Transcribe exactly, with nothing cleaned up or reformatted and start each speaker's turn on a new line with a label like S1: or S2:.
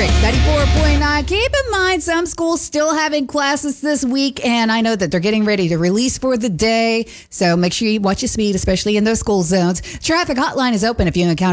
S1: Traffic, ninety-four point nine. Keep in mind, some schools still having classes this week, and I know that they're getting ready to release for the day. So make sure you watch your speed, especially in those school zones. Traffic hotline is open if you encounter